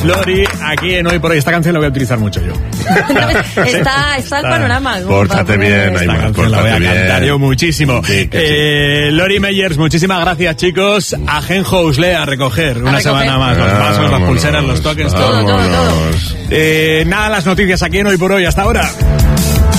Meyers, Lori, aquí en Hoy por Hoy. Esta canción la voy a utilizar mucho yo. está el panorama. Pórtate bien, Aymar, la voy a cantar yo muchísimo. Sí, Lori Meyers, muchísimas gracias, chicos. A Genjo Usle a recoger una semana más. Los vasos, las pulseras, los tokens, todo. Todo. Nada, las noticias aquí en Hoy por Hoy. Hasta ahora.